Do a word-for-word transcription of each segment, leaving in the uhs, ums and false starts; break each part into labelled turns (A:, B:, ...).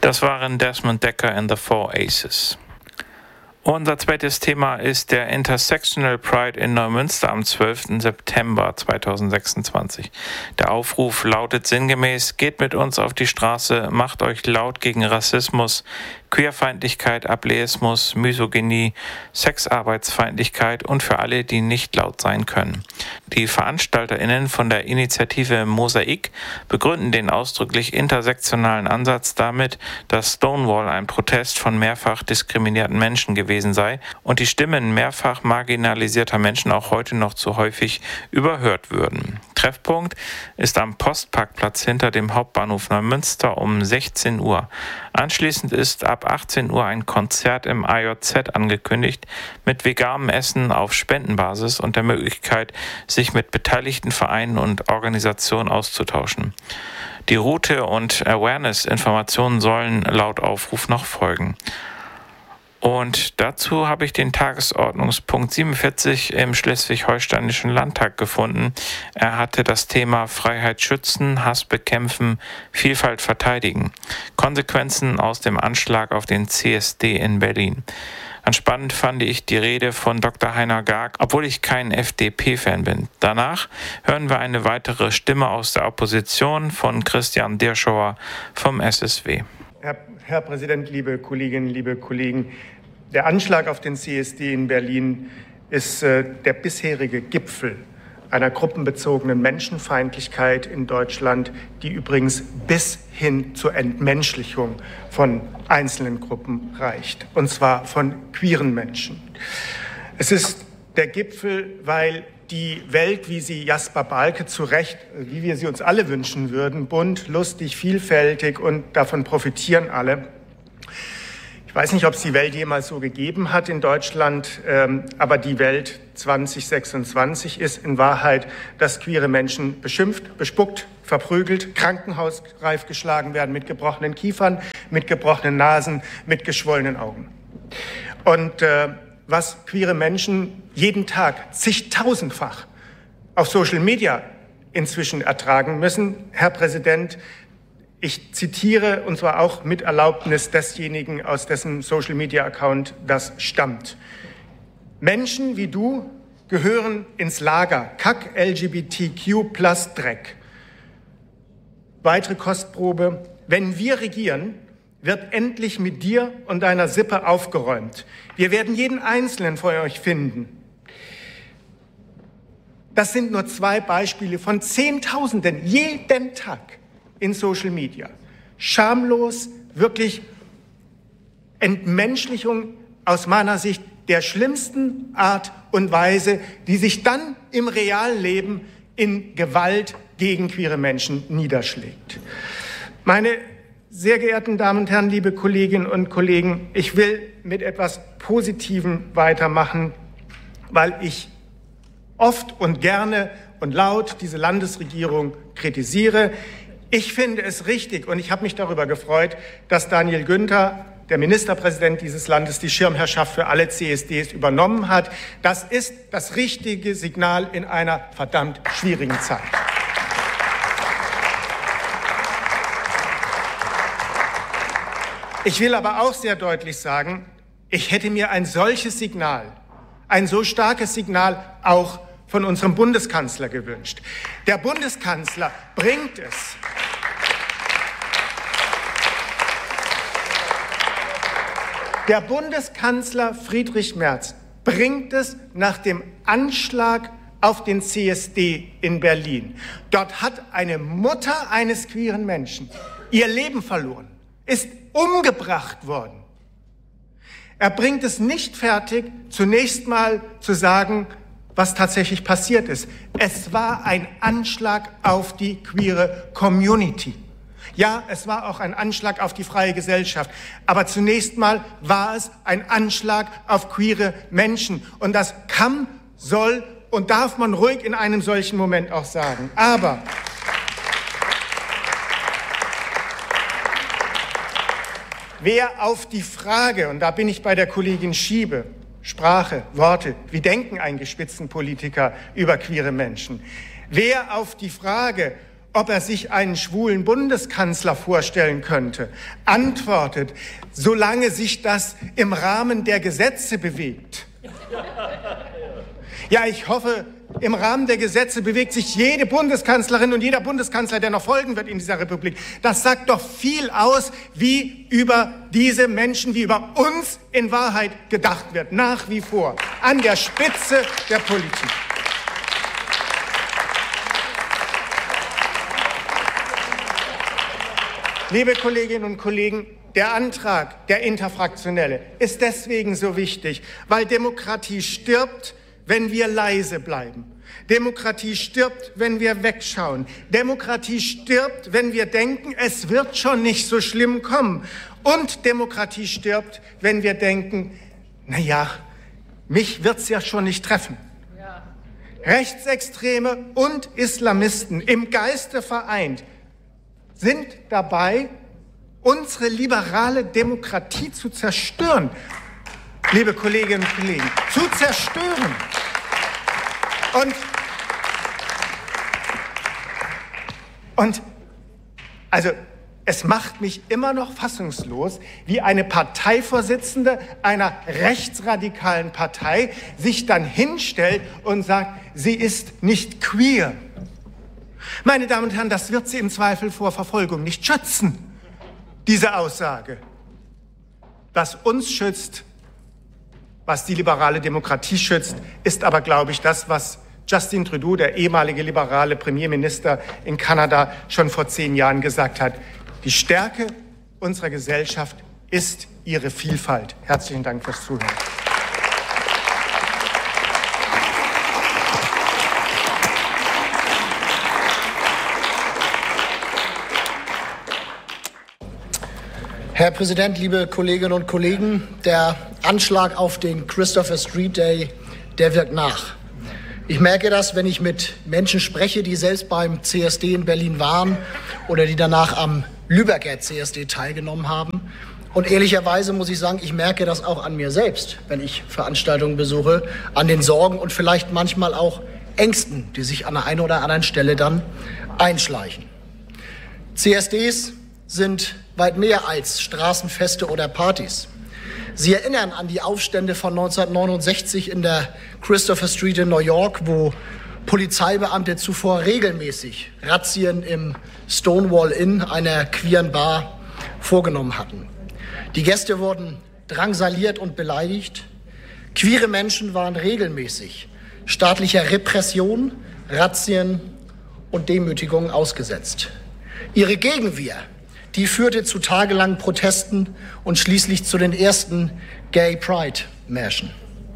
A: Das waren Desmond Dekker and the Four Aces. Unser zweites Thema ist der Intersectional Pride in Neumünster am zwölften September zweitausendsechsundzwanzig. Der Aufruf lautet sinngemäß: Geht mit uns auf die Straße, macht euch laut gegen Rassismus, Queerfeindlichkeit, Ableismus, Misogynie, Sexarbeitsfeindlichkeit und für alle, die nicht laut sein können. Die VeranstalterInnen von der Initiative Mosaik begründen den ausdrücklich intersektionalen Ansatz damit, dass Stonewall ein Protest von mehrfach diskriminierten Menschen gewesen sei und die Stimmen mehrfach marginalisierter Menschen auch heute noch zu häufig überhört würden. Treffpunkt ist am Postparkplatz hinter dem Hauptbahnhof Neumünster um sechzehn Uhr. Anschließend ist ab achtzehn Uhr ein Konzert im A J Z angekündigt mit veganem Essen auf Spendenbasis und der Möglichkeit, sich mit beteiligten Vereinen und Organisationen auszutauschen. Die Route und Awareness-Informationen sollen laut Aufruf noch folgen. Und dazu habe ich den Tagesordnungspunkt siebenundvierzig im Schleswig-Holsteinischen Landtag gefunden. Er hatte das Thema Freiheit schützen, Hass bekämpfen, Vielfalt verteidigen. Konsequenzen aus dem Anschlag auf den C S D in Berlin. Spannend fand ich die Rede von Doktor Heiner Garg, obwohl ich kein F D P-Fan bin. Danach hören wir eine weitere Stimme aus der Opposition von Christian Dirschauer vom S S W.
B: Herr, Herr Präsident, liebe Kolleginnen, liebe Kollegen, der Anschlag auf den C S D in Berlin ist äh, der bisherige Gipfel einer gruppenbezogenen Menschenfeindlichkeit in Deutschland, die übrigens bis hin zur Entmenschlichung von einzelnen Gruppen reicht, und zwar von queeren Menschen. Es ist der Gipfel, weil die Welt, wie sie Jasper Balke zu Recht, wie wir sie uns alle wünschen würden, bunt, lustig, vielfältig und davon profitieren alle. Ich weiß nicht, ob es die Welt jemals so gegeben hat in Deutschland, ähm, aber die Welt zwanzig sechsundzwanzig ist in Wahrheit, dass queere Menschen beschimpft, bespuckt, verprügelt, krankenhausreif geschlagen werden mit gebrochenen Kiefern, mit gebrochenen Nasen, mit geschwollenen Augen. Und äh, was queere Menschen jeden Tag zigtausendfach auf Social Media inzwischen ertragen müssen, Herr Präsident, ich zitiere, und zwar auch mit Erlaubnis desjenigen, aus dessen Social-Media-Account das stammt. Menschen wie du gehören ins Lager Kack L G B T Q plus Dreck. Weitere Kostprobe: Wenn wir regieren, wird endlich mit dir und deiner Sippe aufgeräumt. Wir werden jeden Einzelnen von euch finden. Das sind nur zwei Beispiele von Zehntausenden jeden Tag in Social Media. Schamlos, wirklich Entmenschlichung aus meiner Sicht der schlimmsten Art und Weise, die sich dann im realen Leben in Gewalt gegen queere Menschen niederschlägt. Meine sehr geehrten Damen und Herren, liebe Kolleginnen und Kollegen, ich will mit etwas Positivem weitermachen, weil ich oft und gerne und laut diese Landesregierung kritisiere. Ich finde es richtig, und ich habe mich darüber gefreut, dass Daniel Günther, der Ministerpräsident dieses Landes, die Schirmherrschaft für alle C S Ds übernommen hat. Das ist das richtige Signal in einer verdammt schwierigen Zeit. Ich will aber auch sehr deutlich sagen, ich hätte mir ein solches Signal, ein so starkes Signal auch von unserem Bundeskanzler gewünscht. Der Bundeskanzler bringt es. Der Bundeskanzler Friedrich Merz bringt es nach dem Anschlag auf den C S D in Berlin. Dort hat eine Mutter eines queeren Menschen ihr Leben verloren, ist umgebracht worden. Er bringt es nicht fertig, zunächst mal zu sagen, was tatsächlich passiert ist. Es war ein Anschlag auf die queere Community. Ja, es war auch ein Anschlag auf die freie Gesellschaft. Aber zunächst mal war es ein Anschlag auf queere Menschen. Und das kann, soll und darf man ruhig in einem solchen Moment auch sagen. Aber wer auf die Frage, und da bin ich bei der Kollegin Schiebe, Sprache, Worte, wie denken eigentlich Spitzenpolitiker über queere Menschen? Wer auf die Frage, ob er sich einen schwulen Bundeskanzler vorstellen könnte, antwortet, solange sich das im Rahmen der Gesetze bewegt. Ja, ich hoffe, im Rahmen der Gesetze bewegt sich jede Bundeskanzlerin und jeder Bundeskanzler, der noch folgen wird in dieser Republik. Das sagt doch viel aus, wie über diese Menschen, wie über uns in Wahrheit gedacht wird, nach wie vor, an der Spitze der Politik. Liebe Kolleginnen und Kollegen, der Antrag, der interfraktionelle, ist deswegen so wichtig, weil Demokratie stirbt, wenn wir leise bleiben. Demokratie stirbt, wenn wir wegschauen. Demokratie stirbt, wenn wir denken, es wird schon nicht so schlimm kommen. Und Demokratie stirbt, wenn wir denken, na ja, mich wird's ja schon nicht treffen. Ja. Rechtsextreme und Islamisten im Geiste vereint sind dabei, unsere liberale Demokratie zu zerstören. Liebe Kolleginnen und Kollegen, zu zerstören. Und, und also es macht mich immer noch fassungslos, wie eine Parteivorsitzende einer rechtsradikalen Partei sich dann hinstellt und sagt, sie ist nicht queer. Meine Damen und Herren, das wird sie im Zweifel vor Verfolgung nicht schützen, diese Aussage. Was uns schützt, was die liberale Demokratie schützt, ist aber, glaube ich, das, was Justin Trudeau, der ehemalige liberale Premierminister in Kanada, schon vor zehn Jahren gesagt hat. Die Stärke unserer Gesellschaft ist ihre Vielfalt. Herzlichen Dank fürs Zuhören.
C: Herr Präsident, liebe Kolleginnen und Kollegen, der Anschlag auf den Christopher Street Day, der wirkt nach. Ich merke das, wenn ich mit Menschen spreche, die selbst beim C S D in Berlin waren oder die danach am Lübecker C S D teilgenommen haben. Und ehrlicherweise muss ich sagen, ich merke das auch an mir selbst, wenn ich Veranstaltungen besuche, an den Sorgen und vielleicht manchmal auch Ängsten, die sich an der einen oder anderen Stelle dann einschleichen. C S Ds sind weit mehr als Straßenfeste oder Partys. Sie erinnern an die Aufstände von neunzehnhundertneunundsechzig in der Christopher Street in New York, wo Polizeibeamte zuvor regelmäßig Razzien im Stonewall Inn, einer queeren Bar, vorgenommen hatten. Die Gäste wurden drangsaliert und beleidigt. Queere Menschen waren regelmäßig staatlicher Repression, Razzien und Demütigungen ausgesetzt. Ihre Gegenwehr, die führte zu tagelangen Protesten und schließlich zu den ersten Gay Pride-Märschen.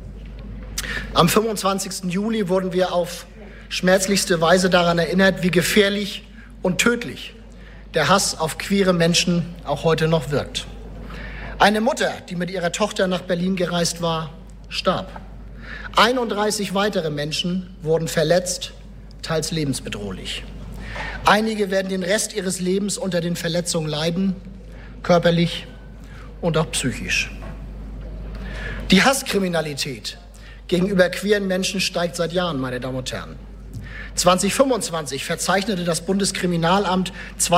C: Am fünfundzwanzigsten Juli wurden wir auf schmerzlichste Weise daran erinnert, wie gefährlich und tödlich der Hass auf queere Menschen auch heute noch wirkt. Eine Mutter, die mit ihrer Tochter nach Berlin gereist war, starb. einunddreißig weitere Menschen wurden verletzt, teils lebensbedrohlich. Einige werden den Rest ihres Lebens unter den Verletzungen leiden, körperlich und auch psychisch. Die Hasskriminalität gegenüber queeren Menschen steigt seit Jahren, meine Damen und Herren. zweitausendfünfundzwanzig verzeichnete das Bundeskriminalamt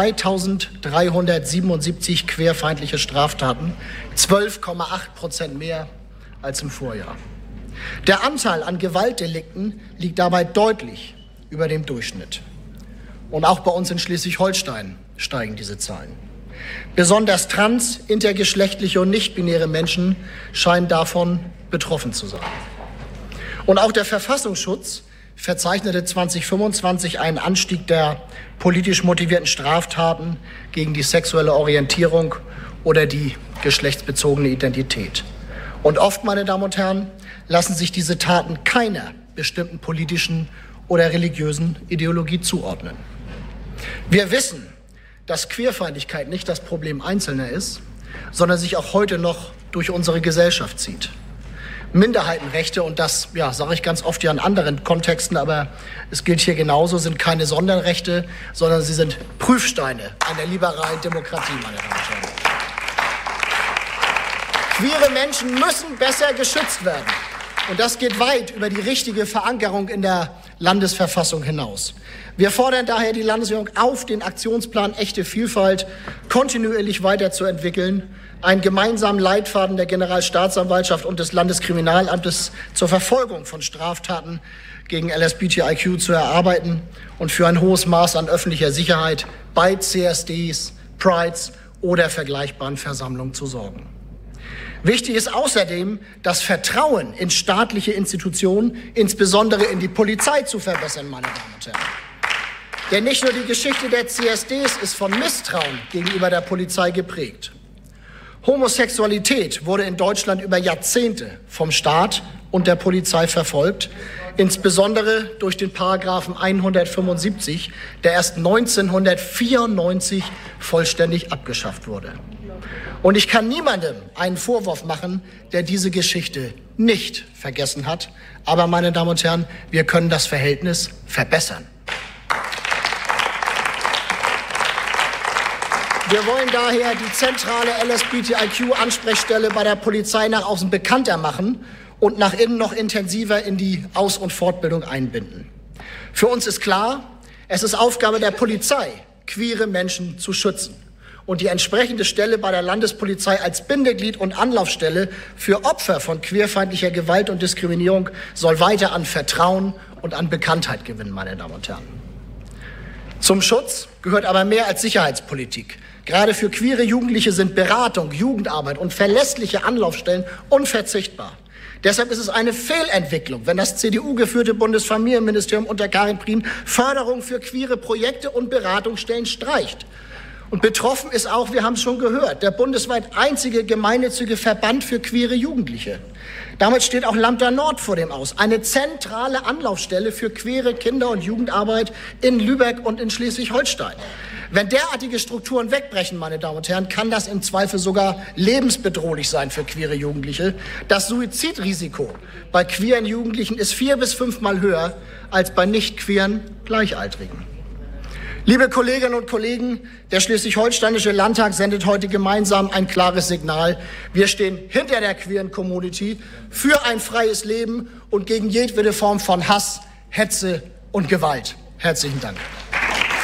C: zweitausenddreihundertsiebenundsiebzig queerfeindliche Straftaten, zwölf Komma acht Prozent mehr als im Vorjahr. Der Anteil an Gewaltdelikten liegt dabei deutlich über dem Durchschnitt. Und auch bei uns in Schleswig-Holstein steigen diese Zahlen. Besonders trans-, intergeschlechtliche und nichtbinäre Menschen scheinen davon betroffen zu sein. Und auch der Verfassungsschutz verzeichnete zweitausendfünfundzwanzig einen Anstieg der politisch motivierten Straftaten gegen die sexuelle Orientierung oder die geschlechtsbezogene Identität. Und oft, meine Damen und Herren, lassen sich diese Taten keiner bestimmten politischen oder religiösen Ideologie zuordnen. Wir wissen, dass Queerfeindlichkeit nicht das Problem Einzelner ist, sondern sich auch heute noch durch unsere Gesellschaft zieht. Minderheitenrechte, und das ja, sage ich ganz oft ja in anderen Kontexten, aber es gilt hier genauso, sind keine Sonderrechte, sondern sie sind Prüfsteine einer liberalen Demokratie, meine Damen und Herren. Queere Menschen müssen besser geschützt werden. Und das geht weit über die richtige Verankerung in der Landesverfassung hinaus. Wir fordern daher die Landesregierung auf, den Aktionsplan Echte Vielfalt kontinuierlich weiterzuentwickeln, einen gemeinsamen Leitfaden der Generalstaatsanwaltschaft und des Landeskriminalamtes zur Verfolgung von Straftaten gegen L S B T I Q zu erarbeiten und für ein hohes Maß an öffentlicher Sicherheit bei C S Ds, Prides oder vergleichbaren Versammlungen zu sorgen. Wichtig ist außerdem, das Vertrauen in staatliche Institutionen, insbesondere in die Polizei, zu verbessern, meine Damen und Herren. Denn nicht nur die Geschichte der C S Ds ist von Misstrauen gegenüber der Polizei geprägt. Homosexualität wurde in Deutschland über Jahrzehnte vom Staat und der Polizei verfolgt, insbesondere durch den Paragraphen hundertfünfundsiebzig, der erst neunzehnhundertvierundneunzig vollständig abgeschafft wurde. Und ich kann niemandem einen Vorwurf machen, der diese Geschichte nicht vergessen hat. Aber, meine Damen und Herren, wir können das Verhältnis verbessern. Wir wollen daher die zentrale L S B T I Q-Ansprechstelle bei der Polizei nach außen bekannter machen und nach innen noch intensiver in die Aus- und Fortbildung einbinden. Für uns ist klar, es ist Aufgabe der Polizei, queere Menschen zu schützen. Und die entsprechende Stelle bei der Landespolizei als Bindeglied und Anlaufstelle für Opfer von queerfeindlicher Gewalt und Diskriminierung soll weiter an Vertrauen und an Bekanntheit gewinnen, meine Damen und Herren. Zum Schutz gehört aber mehr als Sicherheitspolitik. Gerade für queere Jugendliche sind Beratung, Jugendarbeit und verlässliche Anlaufstellen unverzichtbar. Deshalb ist es eine Fehlentwicklung, wenn das C D U-geführte Bundesfamilienministerium unter Karin Prien Förderung für queere Projekte und Beratungsstellen streicht. Und betroffen ist auch, wir haben es schon gehört, der bundesweit einzige gemeinnützige Verband für queere Jugendliche. Damit steht auch Lambda Nord vor dem Aus, eine zentrale Anlaufstelle für queere Kinder- und Jugendarbeit in Lübeck und in Schleswig-Holstein. Wenn derartige Strukturen wegbrechen, meine Damen und Herren, kann das im Zweifel sogar lebensbedrohlich sein für queere Jugendliche. Das Suizidrisiko bei queeren Jugendlichen ist vier- bis fünfmal höher als bei nicht queeren Gleichaltrigen. Liebe Kolleginnen und Kollegen, der Schleswig-Holsteinische Landtag sendet heute gemeinsam ein klares Signal. Wir stehen hinter der queeren Community für ein freies Leben und gegen jedwede Form von Hass, Hetze und Gewalt. Herzlichen Dank.